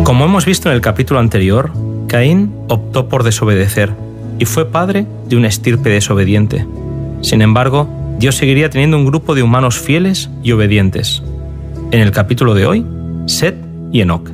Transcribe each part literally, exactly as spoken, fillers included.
Como hemos visto en el capítulo anterior, Caín optó por desobedecer y fue padre de una estirpe desobediente. Sin embargo, Dios seguiría teniendo un grupo de humanos fieles y obedientes. En el capítulo de hoy, Set y Enoc.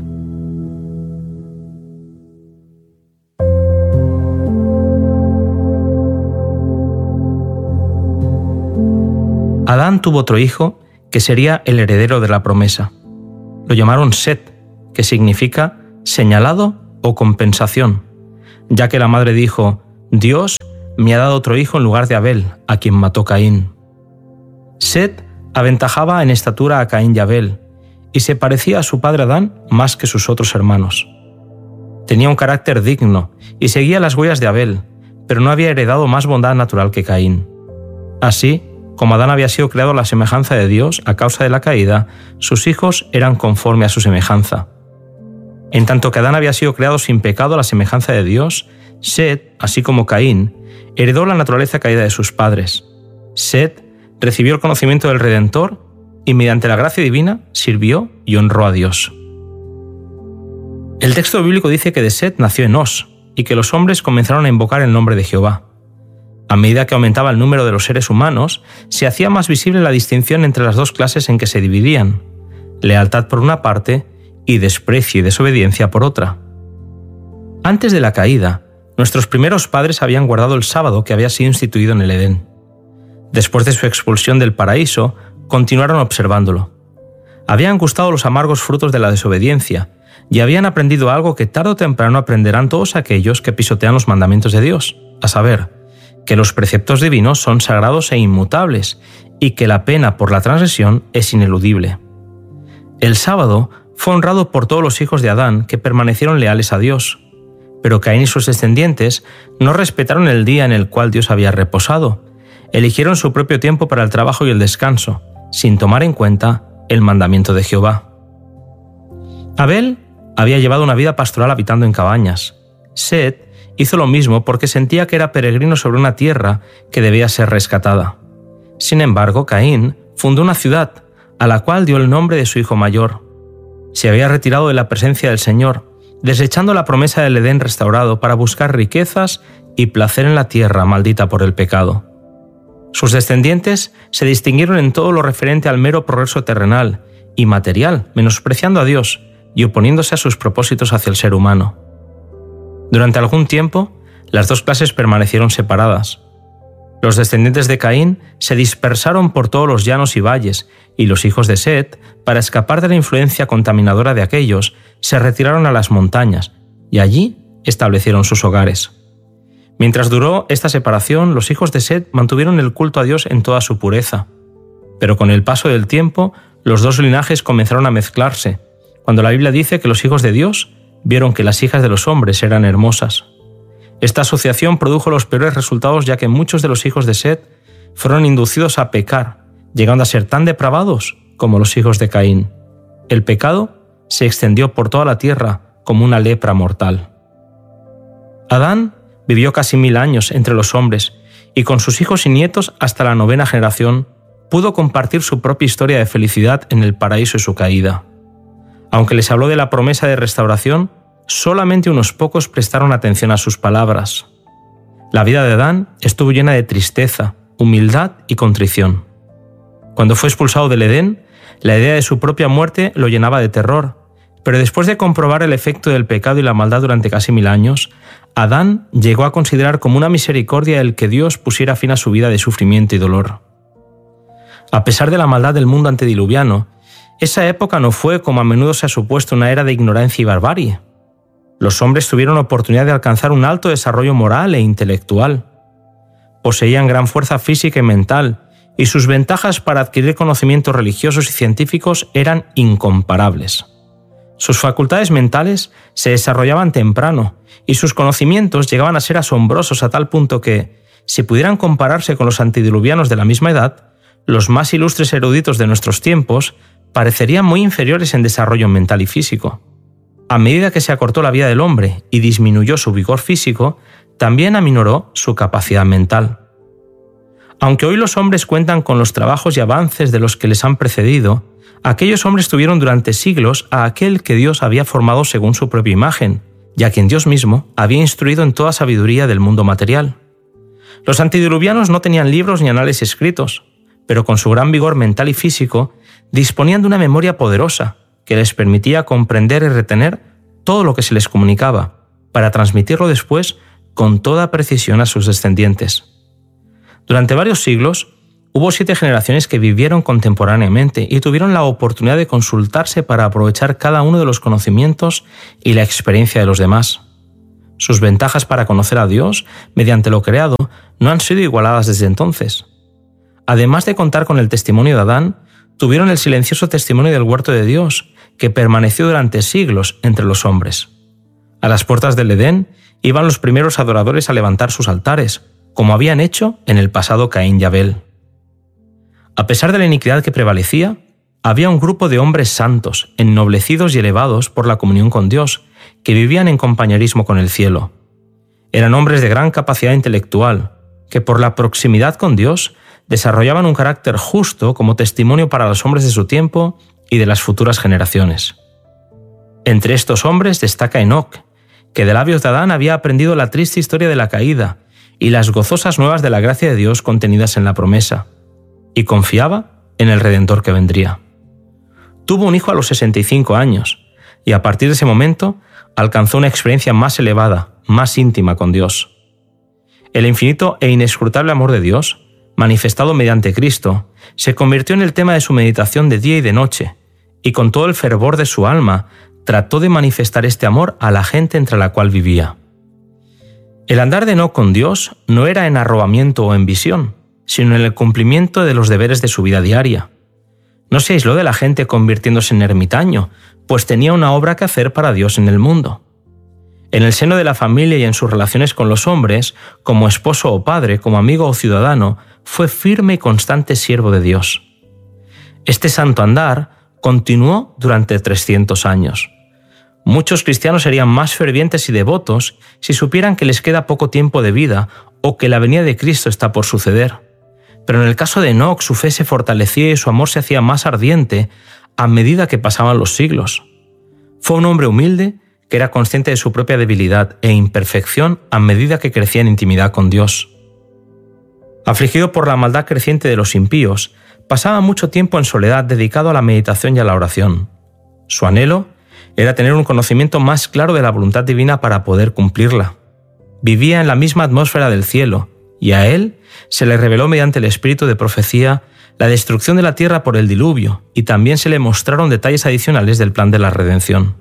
Adán tuvo otro hijo que sería el heredero de la promesa. Lo llamaron Set, que significa señalado o compensación, ya que la madre dijo: Dios me ha dado otro hijo en lugar de Abel, a quien mató Caín. Set aventajaba en estatura a Caín y Abel, y se parecía a su padre Adán más que sus otros hermanos. Tenía un carácter digno y seguía las huellas de Abel, pero no había heredado más bondad natural que Caín. Así, como Adán había sido creado a la semejanza de Dios a causa de la caída, sus hijos eran conforme a su semejanza. En tanto que Adán había sido creado sin pecado a la semejanza de Dios, Set, así como Caín, heredó la naturaleza caída de sus padres. Set recibió el conocimiento del Redentor y mediante la gracia divina sirvió y honró a Dios. El texto bíblico dice que de Set nació Enós y que los hombres comenzaron a invocar el nombre de Jehová. A medida que aumentaba el número de los seres humanos, se hacía más visible la distinción entre las dos clases en que se dividían: lealtad por una parte y desprecio y desobediencia por otra. Antes de la caída, nuestros primeros padres habían guardado el sábado que había sido instituido en el Edén. Después de su expulsión del paraíso, continuaron observándolo. Habían gustado los amargos frutos de la desobediencia y habían aprendido algo que tarde o temprano aprenderán todos aquellos que pisotean los mandamientos de Dios, a saber, que los preceptos divinos son sagrados e inmutables y que la pena por la transgresión es ineludible. El sábado fue honrado por todos los hijos de Adán que permanecieron leales a Dios, pero Caín y sus descendientes no respetaron el día en el cual Dios había reposado, eligieron su propio tiempo para el trabajo y el descanso, sin tomar en cuenta el mandamiento de Jehová. Abel había llevado una vida pastoral habitando en cabañas. Set hizo lo mismo porque sentía que era peregrino sobre una tierra que debía ser rescatada. Sin embargo, Caín fundó una ciudad, a la cual dio el nombre de su hijo mayor. Se había retirado de la presencia del Señor, desechando la promesa del Edén restaurado para buscar riquezas y placer en la tierra maldita por el pecado. Sus descendientes se distinguieron en todo lo referente al mero progreso terrenal y material, menospreciando a Dios y oponiéndose a sus propósitos hacia el ser humano. Durante algún tiempo, las dos clases permanecieron separadas. Los descendientes de Caín se dispersaron por todos los llanos y valles, y los hijos de Set, para escapar de la influencia contaminadora de aquellos, se retiraron a las montañas, y allí establecieron sus hogares. Mientras duró esta separación, los hijos de Set mantuvieron el culto a Dios en toda su pureza. Pero con el paso del tiempo, los dos linajes comenzaron a mezclarse, cuando la Biblia dice que los hijos de Dios vieron que las hijas de los hombres eran hermosas. Esta asociación produjo los peores resultados, ya que muchos de los hijos de Set fueron inducidos a pecar, llegando a ser tan depravados como los hijos de Caín. El pecado se extendió por toda la tierra como una lepra mortal. Adán vivió casi mil años entre los hombres y con sus hijos y nietos hasta la novena generación pudo compartir su propia historia de felicidad en el paraíso y su caída. Aunque les habló de la promesa de restauración, solamente unos pocos prestaron atención a sus palabras. La vida de Adán estuvo llena de tristeza, humildad y contrición. Cuando fue expulsado del Edén, la idea de su propia muerte lo llenaba de terror, pero después de comprobar el efecto del pecado y la maldad durante casi mil años, Adán llegó a considerar como una misericordia el que Dios pusiera fin a su vida de sufrimiento y dolor. A pesar de la maldad del mundo antediluviano, esa época no fue, como a menudo se ha supuesto, una era de ignorancia y barbarie. Los hombres tuvieron oportunidad de alcanzar un alto desarrollo moral e intelectual. Poseían gran fuerza física y mental, y sus ventajas para adquirir conocimientos religiosos y científicos eran incomparables. Sus facultades mentales se desarrollaban temprano, y sus conocimientos llegaban a ser asombrosos a tal punto que, si pudieran compararse con los antediluvianos de la misma edad, los más ilustres eruditos de nuestros tiempos parecerían muy inferiores en desarrollo mental y físico. A medida que se acortó la vida del hombre y disminuyó su vigor físico, también aminoró su capacidad mental. Aunque hoy los hombres cuentan con los trabajos y avances de los que les han precedido, aquellos hombres tuvieron durante siglos a aquel que Dios había formado según su propia imagen, y a quien Dios mismo había instruido en toda sabiduría del mundo material. Los antediluvianos no tenían libros ni anales escritos, pero con su gran vigor mental y físico disponían de una memoria poderosa que les permitía comprender y retener todo lo que se les comunicaba, para transmitirlo después con toda precisión a sus descendientes. Durante varios siglos, hubo siete generaciones que vivieron contemporáneamente y tuvieron la oportunidad de consultarse para aprovechar cada uno de los conocimientos y la experiencia de los demás. Sus ventajas para conocer a Dios, mediante lo creado, no han sido igualadas desde entonces. Además de contar con el testimonio de Adán, tuvieron el silencioso testimonio del huerto de Dios, que permaneció durante siglos entre los hombres. A las puertas del Edén iban los primeros adoradores a levantar sus altares, como habían hecho en el pasado Caín y Abel. A pesar de la iniquidad que prevalecía, había un grupo de hombres santos, ennoblecidos y elevados por la comunión con Dios, que vivían en compañerismo con el cielo. Eran hombres de gran capacidad intelectual, que por la proximidad con Dios desarrollaban un carácter justo como testimonio para los hombres de su tiempo y de las futuras generaciones. Entre estos hombres destaca Enoc, que de labios de Adán había aprendido la triste historia de la caída y las gozosas nuevas de la gracia de Dios contenidas en la promesa, y confiaba en el Redentor que vendría. Tuvo un hijo a los sesenta y cinco años, y a partir de ese momento alcanzó una experiencia más elevada, más íntima con Dios. El infinito e inescrutable amor de Dios, manifestado mediante Cristo, se convirtió en el tema de su meditación de día y de noche, y con todo el fervor de su alma trató de manifestar este amor a la gente entre la cual vivía. El andar de Enoc con Dios no era en arrobamiento o en visión, sino en el cumplimiento de los deberes de su vida diaria. No se aisló de la gente convirtiéndose en ermitaño, pues tenía una obra que hacer para Dios en el mundo. En el seno de la familia y en sus relaciones con los hombres, como esposo o padre, como amigo o ciudadano, fue firme y constante siervo de Dios. Este santo andar continuó durante trescientos años. Muchos cristianos serían más fervientes y devotos si supieran que les queda poco tiempo de vida o que la venida de Cristo está por suceder. Pero en el caso de Enoc, su fe se fortalecía y su amor se hacía más ardiente a medida que pasaban los siglos. Fue un hombre humilde que era consciente de su propia debilidad e imperfección a medida que crecía en intimidad con Dios. Afligido por la maldad creciente de los impíos, pasaba mucho tiempo en soledad dedicado a la meditación y a la oración. Su anhelo era tener un conocimiento más claro de la voluntad divina para poder cumplirla. Vivía en la misma atmósfera del cielo, y a él se le reveló mediante el espíritu de profecía la destrucción de la tierra por el diluvio, y también se le mostraron detalles adicionales del plan de la redención.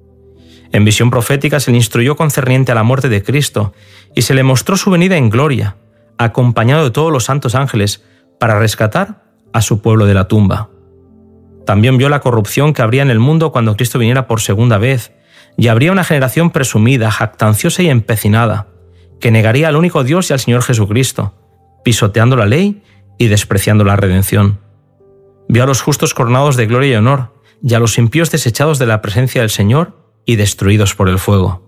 En visión profética se le instruyó concerniente a la muerte de Cristo, y se le mostró su venida en gloria, acompañado de todos los santos ángeles, para rescatar a su pueblo de la tumba. También vio la corrupción que habría en el mundo cuando Cristo viniera por segunda vez, y habría una generación presumida, jactanciosa y empecinada, que negaría al único Dios y al Señor Jesucristo, pisoteando la ley y despreciando la redención. Vio a los justos coronados de gloria y honor, y a los impíos desechados de la presencia del Señor y destruidos por el fuego.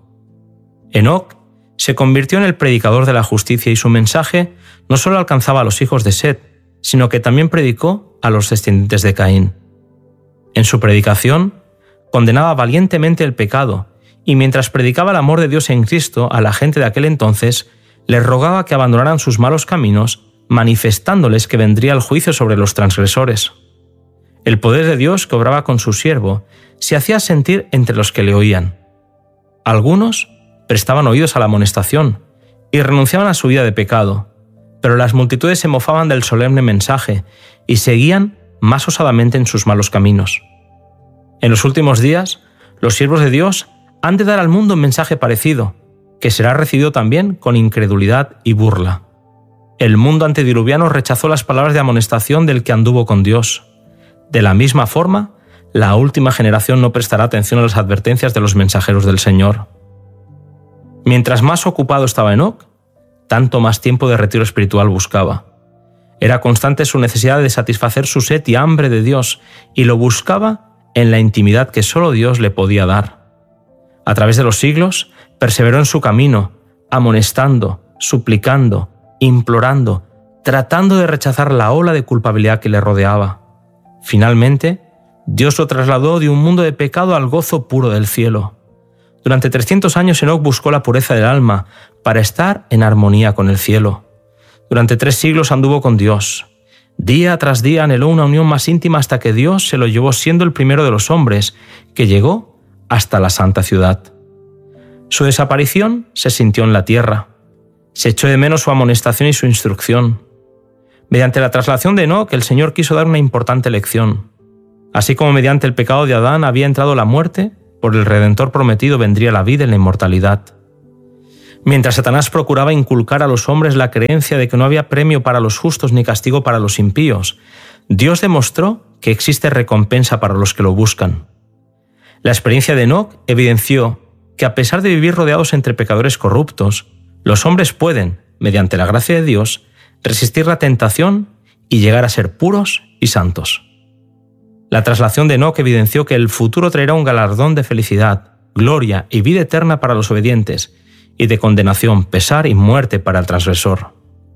Enoc se convirtió en el predicador de la justicia y su mensaje no solo alcanzaba a los hijos de Set, sino que también predicó a los descendientes de Caín. En su predicación, condenaba valientemente el pecado, y mientras predicaba el amor de Dios en Cristo a la gente de aquel entonces, les rogaba que abandonaran sus malos caminos, manifestándoles que vendría el juicio sobre los transgresores. El poder de Dios que obraba con su siervo se hacía sentir entre los que le oían. Algunos prestaban oídos a la amonestación y renunciaban a su vida de pecado, pero las multitudes se mofaban del solemne mensaje y seguían más osadamente en sus malos caminos. En los últimos días, los siervos de Dios han de dar al mundo un mensaje parecido, que será recibido también con incredulidad y burla. El mundo antediluviano rechazó las palabras de amonestación del que anduvo con Dios. De la misma forma, la última generación no prestará atención a las advertencias de los mensajeros del Señor. Mientras más ocupado estaba Enoc, tanto más tiempo de retiro espiritual buscaba. Era constante su necesidad de satisfacer su sed y hambre de Dios, y lo buscaba en la intimidad que solo Dios le podía dar. A través de los siglos, perseveró en su camino, amonestando, suplicando, implorando, tratando de rechazar la ola de culpabilidad que le rodeaba. Finalmente, Dios lo trasladó de un mundo de pecado al gozo puro del cielo. Durante trescientos años Enoc buscó la pureza del alma para estar en armonía con el cielo. Durante tres siglos anduvo con Dios. Día tras día anheló una unión más íntima hasta que Dios se lo llevó siendo el primero de los hombres, que llegó hasta la santa ciudad. Su desaparición se sintió en la tierra. Se echó de menos su amonestación y su instrucción. Mediante la traslación de Enoc, el Señor quiso dar una importante lección. Así como mediante el pecado de Adán había entrado la muerte, por el Redentor prometido vendría la vida y la inmortalidad. Mientras Satanás procuraba inculcar a los hombres la creencia de que no había premio para los justos ni castigo para los impíos, Dios demostró que existe recompensa para los que lo buscan. La experiencia de Enoc evidenció que a pesar de vivir rodeados entre pecadores corruptos, los hombres pueden, mediante la gracia de Dios, resistir la tentación y llegar a ser puros y santos. La traslación de Enoc evidenció que el futuro traerá un galardón de felicidad, gloria y vida eterna para los obedientes, y de condenación, pesar y muerte para el transgresor.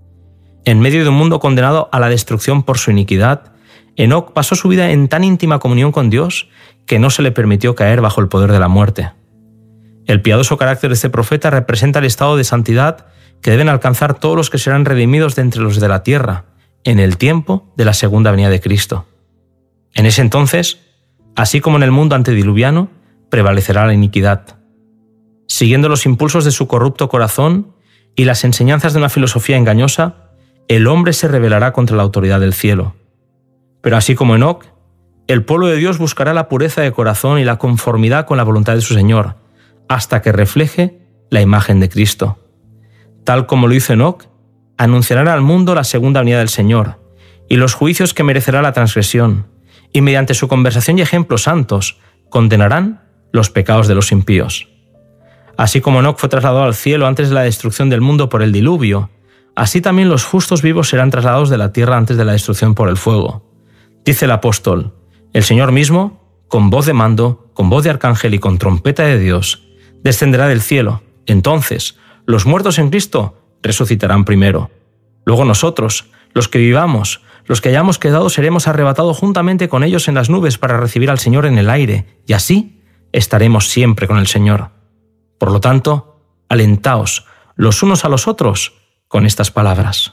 En medio de un mundo condenado a la destrucción por su iniquidad, Enoc pasó su vida en tan íntima comunión con Dios que no se le permitió caer bajo el poder de la muerte. El piadoso carácter de este profeta representa el estado de santidad que deben alcanzar todos los que serán redimidos de entre los de la tierra, en el tiempo de la segunda venida de Cristo. En ese entonces, así como en el mundo antediluviano, prevalecerá la iniquidad. Siguiendo los impulsos de su corrupto corazón y las enseñanzas de una filosofía engañosa, el hombre se rebelará contra la autoridad del cielo. Pero así como Enoc, el pueblo de Dios buscará la pureza de corazón y la conformidad con la voluntad de su Señor, hasta que refleje la imagen de Cristo. Tal como lo hizo Enoc, anunciarán al mundo la segunda venida del Señor y los juicios que merecerá la transgresión, y mediante su conversación y ejemplos santos condenarán los pecados de los impíos. Así como Enoc fue trasladado al cielo antes de la destrucción del mundo por el diluvio, así también los justos vivos serán trasladados de la tierra antes de la destrucción por el fuego. Dice el apóstol: el Señor mismo, con voz de mando, con voz de arcángel y con trompeta de Dios, descenderá del cielo. Entonces, los muertos en Cristo resucitarán primero. Luego nosotros, los que vivamos, los que hayamos quedado, seremos arrebatados juntamente con ellos en las nubes para recibir al Señor en el aire, y así estaremos siempre con el Señor. Por lo tanto, alentaos los unos a los otros con estas palabras.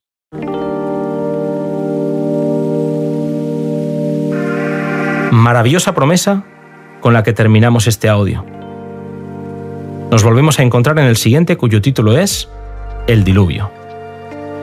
Maravillosa promesa con la que terminamos este audio. Nos volvemos a encontrar en el siguiente, cuyo título es El diluvio.